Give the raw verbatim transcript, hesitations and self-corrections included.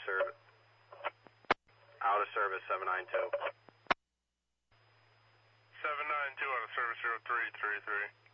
service. Out of service, seven nine two. seven nine two out of service, zero three three three.